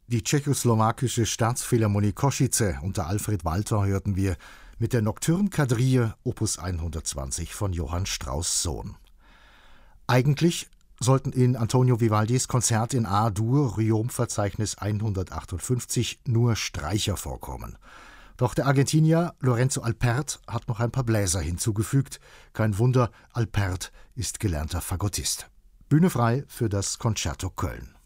Die tschechoslowakische Staatsphilharmonie Košice unter Alfred Walter hörten wir mit der Nocturne Quadrille Opus 120 von Johann Strauss Sohn. Eigentlich sollten in Antonio Vivaldis Konzert in A-Dur Riom-Verzeichnis 158 nur Streicher vorkommen. Doch der Argentinier Lorenzo Alpert hat noch ein paar Bläser hinzugefügt. Kein Wunder, Alpert ist gelernter Fagottist. Bühne frei für das Concerto Köln.